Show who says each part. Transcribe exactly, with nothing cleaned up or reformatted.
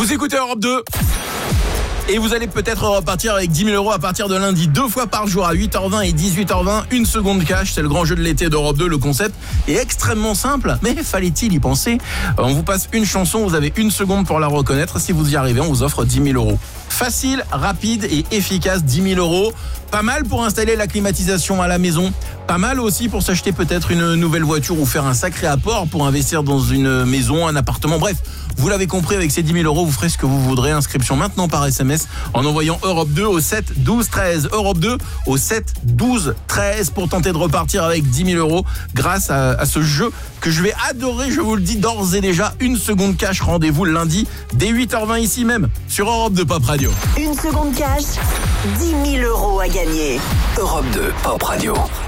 Speaker 1: Vous écoutez Europe deux. Et vous allez peut-être repartir avec dix mille euros à partir de lundi, deux fois par jour à huit heures vingt et dix-huit heures vingt. Une seconde cash, c'est le grand jeu de l'été d'Europe deux. Le concept est extrêmement simple, mais fallait-il y penser? On vous passe une chanson, vous avez une seconde pour la reconnaître. Si vous y arrivez, on vous offre dix mille euros. Facile, rapide et efficace, dix mille euros. Pas mal pour installer la climatisation à la maison. Pas mal aussi pour s'acheter peut-être une nouvelle voiture ou faire un sacré apport pour investir dans une maison, un appartement. Bref, vous l'avez compris, avec ces dix mille euros, vous ferez ce que vous voudrez. Inscription maintenant par S M S en envoyant Europe deux au sept douze treize. Europe deux au sept douze treize pour tenter de repartir avec dix mille euros grâce à, à ce jeu que je vais adorer, je vous le dis d'ores et déjà. Une seconde cash, rendez-vous le lundi dès huit heures vingt ici même sur Europe deux Pop Radio.
Speaker 2: Une seconde cash, dix mille euros à gagner.
Speaker 3: Europe deux Pop Radio.